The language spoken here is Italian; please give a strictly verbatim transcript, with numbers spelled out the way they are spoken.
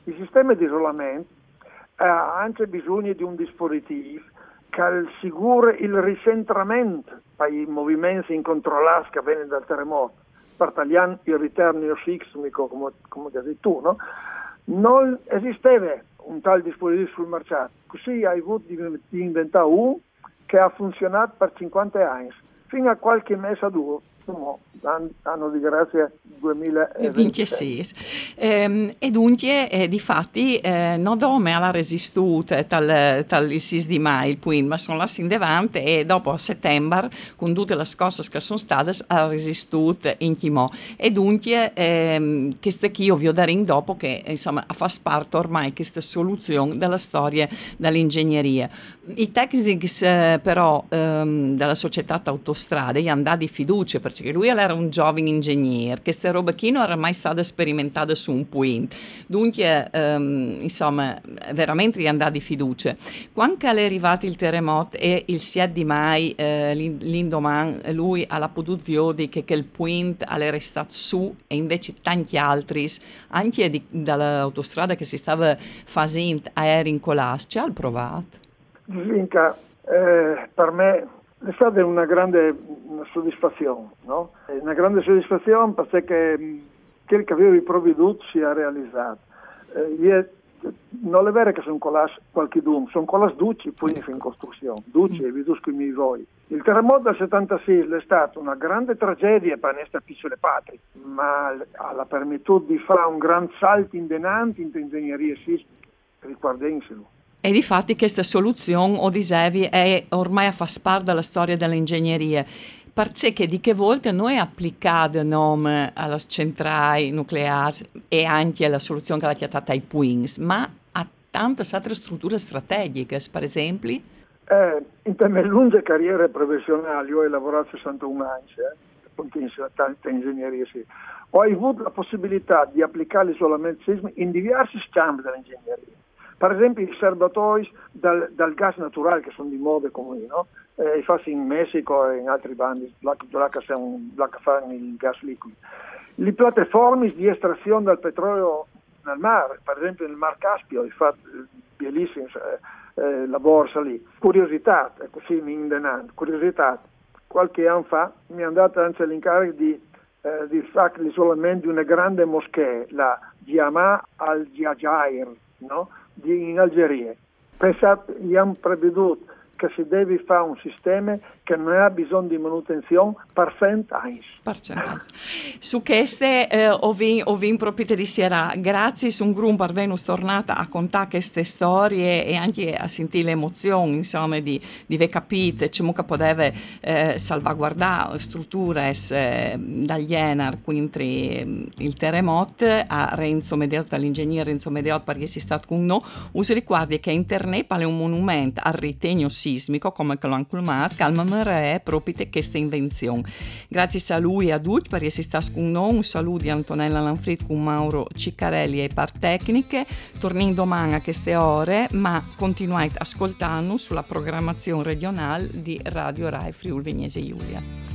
Il sistema di isolamento ha anche bisogno di un dispositivo che assicura il ricentramento per i movimenti incontrollati che vengono dal terremoto, per tagliare il ritorno sismico, come, come hai detto tu, no? Non esisteva un tal dispositivo sul mercato, così hai avuto di inventare uno che ha funzionato per cinquanta anni, fino a qualche mese a due, no, anno di grazia duemilaventisei. Ehm, e dunque, eh, di fatti, eh, non dome alla resistute tal, tal il sei di maio, quindi, ma sono là in davanti e dopo a settembre, con tutte le cose che sono state, ha resistute in chimò. E dunque, ehm, questa qui io vi ho dato in dopo che, insomma, fa parte ormai questa soluzione della storia dell'ingegneria. I tecnici, eh, però, ehm, della società autostrade gli hanno dato di fiducia, perché lui era un giovane ingegnere, queste robe qui non era mai state sperimentate su un point. Dunque, ehm, insomma, veramente gli hanno dato di fiducia. Quando è arrivato il terremoto e il sette di maio, eh, l'indomani, lui ha potuto vedere che, che il point era restato su e invece tanti altri, anche di, dall'autostrada che si stava facendo aerei in colas, ci ha provato? Zinca, eh, per me è stata una grande soddisfazione, no? Una grande soddisfazione perché quel che avevo provveduto si è realizzato. Eh, io, non è vero che sono colas qualche dun, sono colas duci poi in costruzione, duci e vi con i miei voi. Il terremoto del settantasei è stato una grande tragedia per le nostre piccole patrie, ma ha permesso di fare un gran salto in denanti in ingegneria sismica, riguardenselo. E difatti questa soluzione, o dicevi, è ormai a far parte della storia dell'ingegneria, perché di che volte noi applicate nome alle centrali nucleari e anche alla soluzione che l'ha chiamata ai Puins, ma a tante altre strutture strategiche, per esempio? Eh, in te mie lunghe carriere professionali, io ho lavorato sessantuno anni, eh, in tante ingegnerie, sì. Ho avuto la possibilità di applicare l'isolamento sismico in diversi campi dell'ingegneria. Per esempio i serbatoi dal, dal gas naturale, che sono di moda comuni, no? Eh, fatti in Messico e in altri bandi, là che fanno il gas liquido. Le piattaforme di estrazione del petrolio nel mare, per esempio nel Mar Caspio, i fatti bellissimi eh, eh, la borsa lì. Curiosità, così mi indenando, curiosità, qualche anno fa mi è andato anche l'incarico di, eh, di fare l'isolamento di una grande moschea, la Jama al-Jajair, no? Di, in Algeria. Pensate, gli hanno preveduto che si deve fare un sistema che non ha bisogno di manutenzione per cento anni. Per cento anni. Su queste eh, ho vinto proprio di sera. Grazie su un gruppo per aver tornato a contare queste storie e anche a sentire l'emozione, insomma, di, di aver capito come che poteva eh, salvaguardare strutture eh, dagli Enar, quindi eh, il terremoto, a Renzo Mediotto, all'ingegnere Renzo Mediotto, perché si è stato con noi. Usi ricordi che Internet è un monumento al ritegno sismico, come che lo hanno chiamato, che è proprio questa invenzione. Grazie a lui e a tutti per essere stati con noi. Un saluto di Antonella Lanfrit con Mauro Ciccarelli e par tecniche. Torniamo domani a queste ore, ma continuate ascoltando sulla programmazione regionale di Radio Rai Friuli Venezia Giulia.